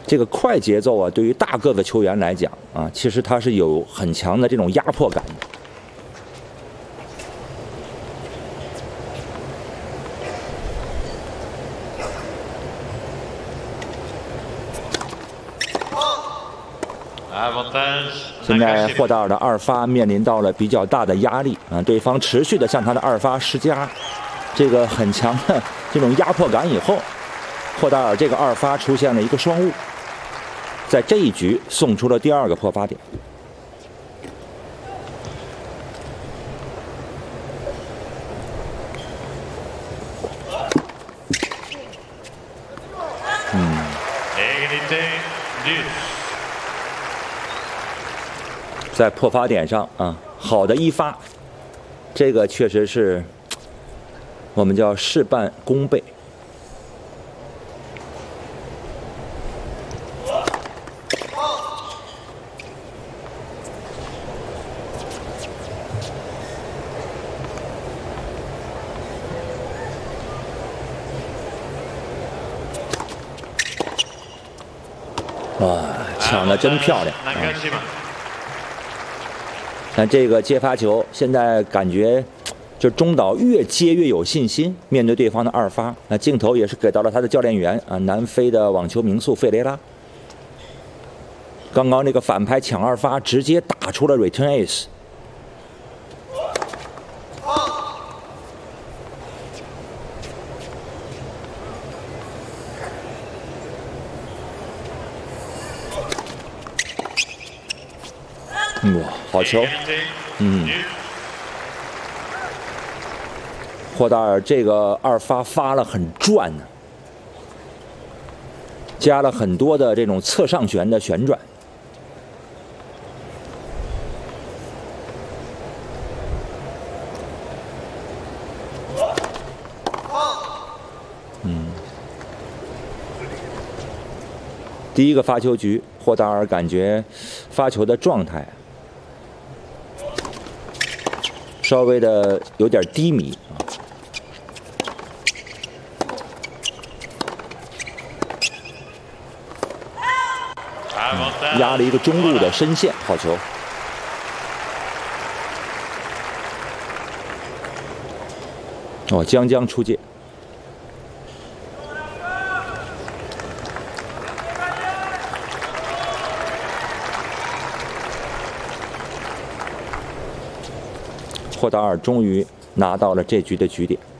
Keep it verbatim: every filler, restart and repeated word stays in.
这个快节奏啊，对于大个子球员来讲啊，其实他是有很强的这种压迫感的。现在霍达尔的二发面临到了比较大的压力啊，对方持续的向他的二发施加这个很强的这种压迫感以后，霍达尔这个二发出现了一个双误，在这一局送出了第二个破发点。嗯。在破发点上啊，好的一发，这个确实是我们叫事半功倍。哇，抢得真漂亮啊！但这个接发球，现在感觉就中岛越接越有信心，面对对方的二发。那镜头也是给到了他的教练员啊，南非的网球名宿费雷拉。刚刚那个反拍抢二发，直接打出了 return ace。哇，好球！嗯，霍达尔这个二发发了很转呢，加了很多的这种侧上旋的旋转。嗯，第一个发球局，霍达尔感觉发球的状态稍微的有点低迷啊，压了一个中路的深线，好球。哦，将将出界。霍达尔终于拿到了这局的局点。